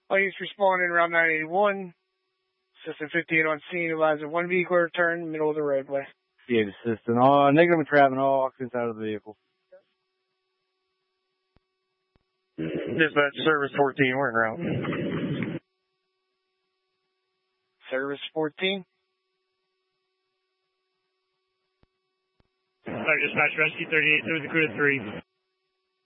All units responding Route 981. System 58 on scene. Advise of one vehicle return, middle of the roadway. Yeah, assistant. Negative entrapment, all occupants out of the vehicle. Dispatch, service 14, we're en route. Service 14. Dispatch, rescue 38, there was a crew of 3.